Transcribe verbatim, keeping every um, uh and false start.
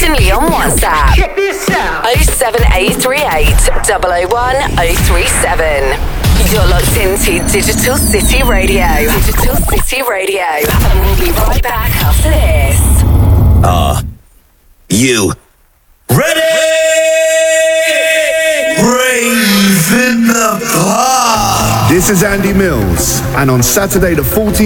Instantly on WhatsApp. Check this out. oh seven eight three eight, oh oh one, oh three seven. You're locked into Digital City Radio. Digital City Radio. And we'll be right back after this. Are you ready? Rave in the park. This is Andy Mills, and on Saturday the fourteenth